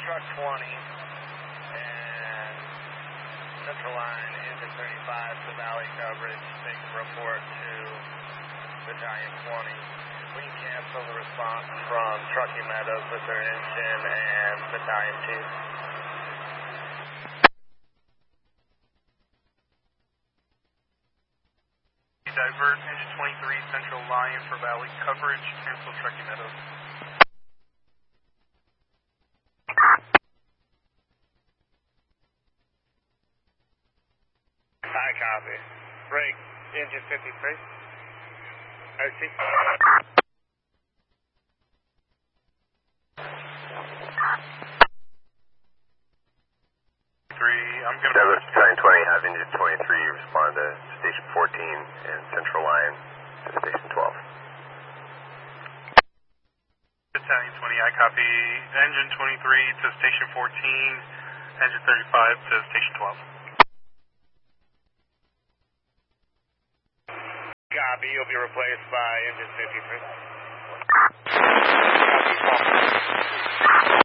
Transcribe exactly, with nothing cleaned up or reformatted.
truck twenty and Central Line, engine thirty-five to Valley coverage. Make a report to Battalion twenty. We cancel the response from Truckee Meadows with their engine and Battalion two. Divert engine twenty-three, Central Line for Valley coverage. Cancel Truckee Meadows. High copy. Break engine fifty-three. O C. Three. I'm going to. Douglas Battalion twenty, have engine twenty-three respond to station fourteen and Central Line to station twelve. Battalion twenty, I copy. Engine twenty-three to station fourteen, engine thirty-five to station twelve. Copy, you'll be replaced by engine fifty-three. Copy.